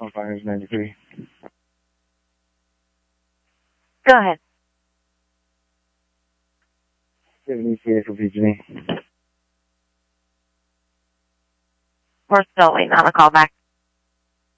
Bonfires 93. Go ahead. 70 for PG&E. We're still waiting on a call back.